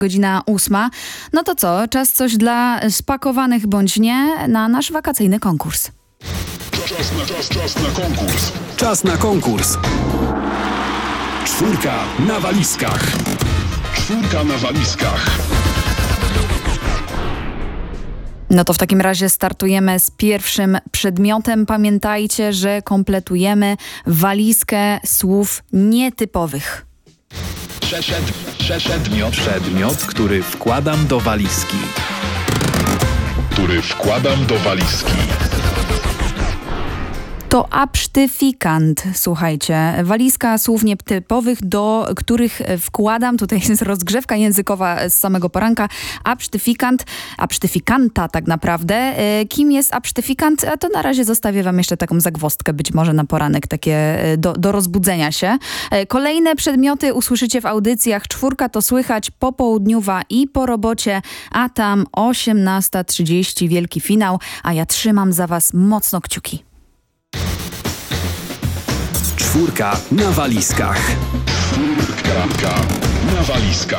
Godzina 8. No to co? Czas coś dla spakowanych bądź nie na nasz wakacyjny konkurs. Czas na konkurs. Czas na konkurs. Czwórka na walizkach. Czwórka na walizkach. No to w takim razie startujemy z pierwszym przedmiotem. Pamiętajcie, że kompletujemy walizkę słów nietypowych. Przedmiot, który wkładam do walizki. Który wkładam do walizki. To absztyfikant, słuchajcie. Walizka słów nietypowych, do których wkładam, tutaj jest rozgrzewka językowa z samego poranka, absztyfikanta tak naprawdę. Kim jest absztyfikant? A to na razie zostawię wam jeszcze taką zagwozdkę, być może na poranek, takie do rozbudzenia się. Kolejne przedmioty usłyszycie w audycjach. Czwórka to słychać popołudniowa i po robocie, a tam 18:30 wielki finał, a ja trzymam za was mocno kciuki. Czwórka na walizkach. Czwórka na walizkach.